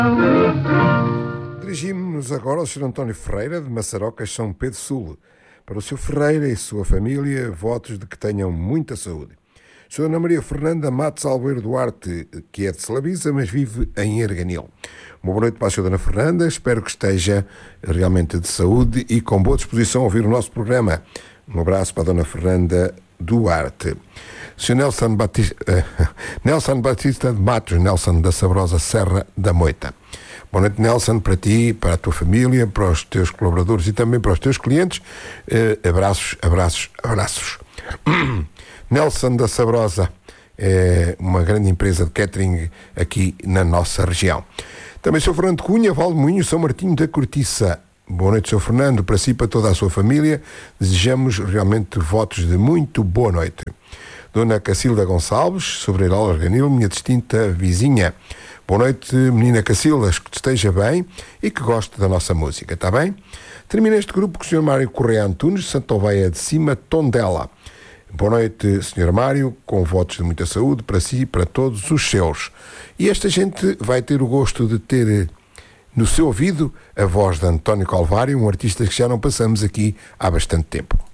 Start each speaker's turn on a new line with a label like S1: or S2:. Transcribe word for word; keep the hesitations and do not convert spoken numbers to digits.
S1: Dirigimos-nos agora ao senhor António Ferreira, de Maçarocas, São Pedro Sul. Para o senhor Ferreira e sua família, votos de que tenham muita saúde. senhora Ana Maria Fernanda Matos Alveiro Duarte, que é de Selaviza, mas vive em Erganil. Uma boa noite para a senhora Dona Fernanda, espero que esteja realmente de saúde e com boa disposição a ouvir o nosso programa. Um abraço para a Dona Fernanda Duarte. senhor Nelson Batista, uh, Nelson Batista de Matos, Nelson da Sabrosa Serra da Moita. Boa noite, Nelson, para ti, para a tua família, para os teus colaboradores e também para os teus clientes. Uh, abraços, abraços, abraços. Nelson da Sabrosa é uma grande empresa de catering aqui na nossa região. Também senhor Fernando Cunha, Valdemoinho, São Martinho da Cortiça. Boa noite, senhor Fernando, para si e para toda a sua família. Desejamos realmente votos de muito boa noite. Dona Cacilda Gonçalves, Sobreiral Arganil, minha distinta vizinha. Boa noite, menina Cacilda, que esteja bem e que goste da nossa música, está bem? Termina este grupo com o senhor Mário Correia Antunes, Santa Oveia de Cima, Tondela. Boa noite, senhor Mário, com votos de muita saúde para si e para todos os seus. E esta gente vai ter o gosto de ter no seu ouvido a voz de António Calvário, um artista que já não passamos aqui há bastante tempo.